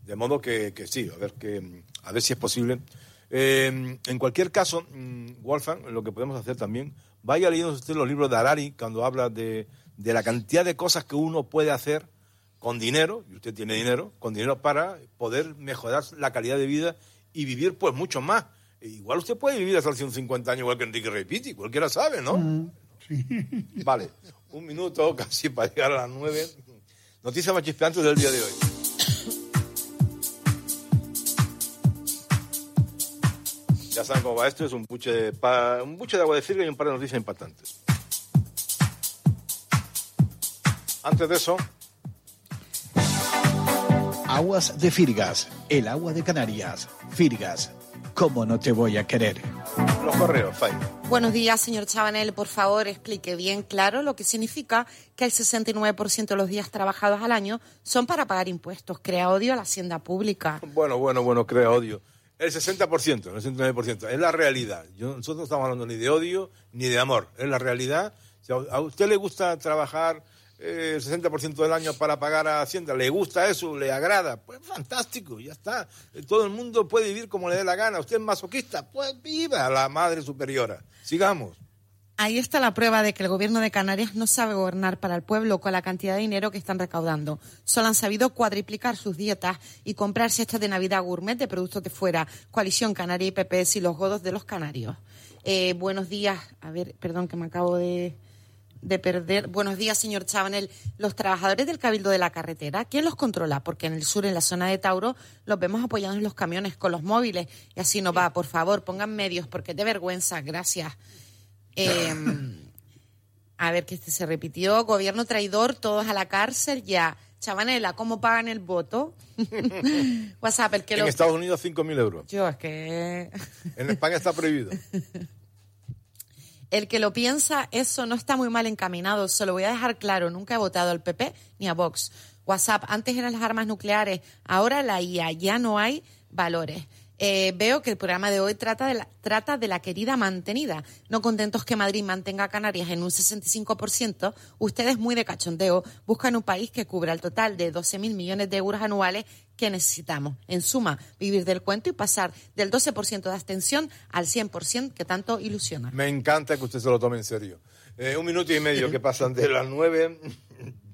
De modo que sí, a ver si es posible. En cualquier caso, Wolfgang, lo que podemos hacer también, vaya leyendo usted los libros de Harari cuando habla de la cantidad de cosas que uno puede hacer con dinero, y usted tiene dinero, con dinero para poder mejorar la calidad de vida y vivir pues mucho más. Igual usted puede vivir hasta los 150 años igual que Enrique Repiti, cualquiera sabe, ¿no? Sí. Vale, un minuto casi para llegar a las 9. Noticias más chispeantes del día de hoy. Ya saben cómo va esto, es un buche de agua de Firgas y un par de noticias impactantes. Antes de eso... Aguas de Firgas, el agua de Canarias. Firgas, ¿cómo no te voy a querer? Los correos, Fay. Buenos días, señor Chabanel. Por favor, explique bien claro lo que significa que el 69% de los días trabajados al año son para pagar impuestos. Crea odio a la hacienda pública. Bueno, crea odio. El 60%, el 69%, es la realidad. Nosotros no estamos hablando ni de odio ni de amor, es la realidad. Si a usted le gusta trabajar el 60% del año para pagar a Hacienda, ¿le gusta eso? ¿Le agrada? Pues fantástico, ya está. Todo el mundo puede vivir como le dé la gana. ¿Usted es masoquista? Pues viva la madre superiora. Sigamos. Ahí está la prueba de que el gobierno de Canarias no sabe gobernar para el pueblo con la cantidad de dinero que están recaudando. Solo han sabido cuadriplicar sus dietas y comprar cestas de Navidad gourmet de productos de fuera. Coalición Canaria y PPS y los godos de los canarios. Buenos días. A ver, perdón que me acabo de perder. Buenos días, señor Chabanel. Los trabajadores del Cabildo de la Carretera, ¿quién los controla? Porque en el sur, en la zona de Tauro, los vemos apoyados en los camiones con los móviles. Y así no va. Por favor, pongan medios, porque es de vergüenza. Gracias. A ver, que se repitió. Gobierno traidor, todos a la cárcel ya. Chabanela, ¿cómo pagan el voto? WhatsApp, el que en Estados Unidos 5.000 euros. Yo, es que... En España está prohibido. El que lo piensa, eso no está muy mal encaminado. Se lo voy a dejar claro. Nunca he votado al PP ni a Vox. WhatsApp, antes eran las armas nucleares, ahora la IA. Ya no hay valores. Veo que el programa de hoy trata de la querida mantenida. No contentos que Madrid mantenga a Canarias en un 65%, ustedes muy de cachondeo buscan un país que cubra el total de 12.000 millones de euros anuales que necesitamos. En suma, vivir del cuento y pasar del 12% de abstención al 100% que tanto ilusiona. Me encanta que usted se lo tome en serio. 1 minuto y medio que pasan de las 9.